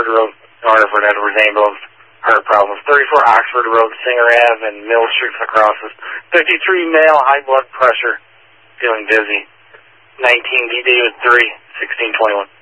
Oxford Road, Waterford, Edwards, ambulance, heart problems. 34 Oxford Road, Singer Ave, and Mill Street for crosses. 53 male, high blood pressure, feeling dizzy. 19 D. David 3, 1621.